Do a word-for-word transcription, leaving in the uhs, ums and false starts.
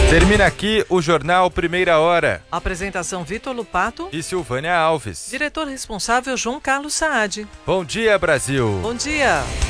Termina aqui o Jornal Primeira Hora. Apresentação Vitor Lupato e Silvânia Alves. Diretor responsável João Carlos Saad. Bom dia, Brasil. Bom dia.